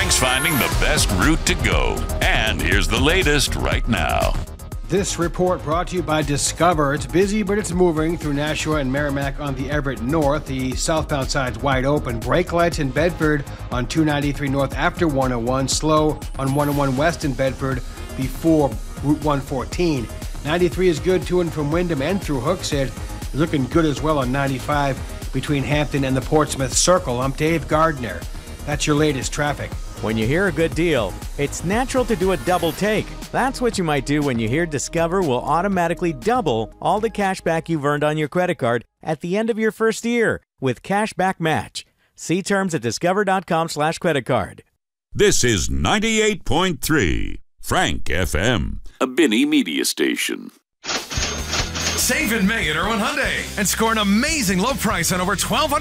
Frank's finding the best route to go. And here's the latest right now. This report brought to you by Discover. It's busy, but it's moving through Nashua and Merrimack on the Everett North. The southbound side's wide open. Brake lights in Bedford on 293 North after 101. Slow on 101 West in Bedford before Route 114. 93 is good to and from Windham and through Hooksett. Looking good as well on 95 between Hampton and the Portsmouth Circle. I'm Dave Gardner. That's your latest traffic. When you hear a good deal, it's natural to do a double take. That's what you might do when you hear Discover will automatically double all the cash back you've earned on your credit card at the end of your first year with Cashback Match. See terms at discover.com/creditcard. This is 98.3 Frank FM, a Binney Media Station. Save in May at Irwin Hyundai and score an amazing low price on over 1,200